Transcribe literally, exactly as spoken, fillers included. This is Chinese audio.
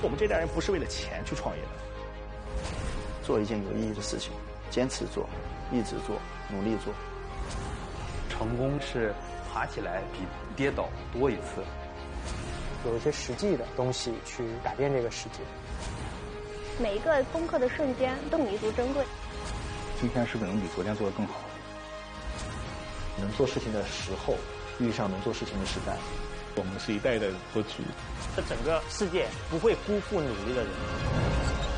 我们这代人不是为了钱去创业的。 做一件有意义的事情，坚持做，一直做，努力做。 成功是爬起来比跌倒多一次。 有一些实际的东西去改变这个世界。 每一个攻克的瞬间都弥足珍贵。 今天是不是能比昨天做得更好？ 能做事情的时候遇上能做事情的时代。 我们是一代代的不足。 这整个世界不会辜负努力的人。